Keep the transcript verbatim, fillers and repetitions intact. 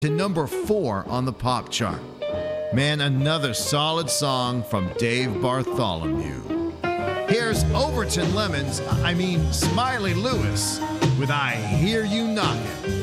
to number four on the pop chart. Man, another solid song from Dave Bartholomew. Here's Overton Lemons, I mean Smiley Lewis, with I Hear You Knockin'.